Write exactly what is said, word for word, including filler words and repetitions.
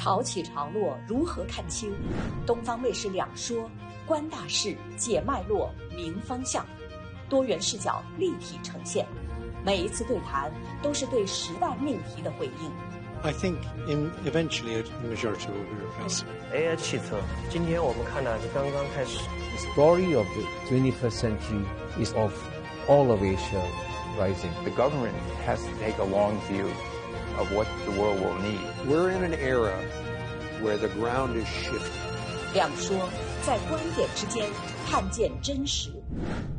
潮起潮落，如何看清？东方卫视两说，观大事，解脉络，明方向，多元视角立体呈现。每一次对谈都是对时代命题的回应。 I think in eventually the majority will be replaced. A I 汽车，今天我们看的是刚刚开始。 The story of the twenty-first century is of all of Asia rising. The government has to take a long view of what the world will need. We're in an era where the ground is shifting. 两说，在观点之间看见真实。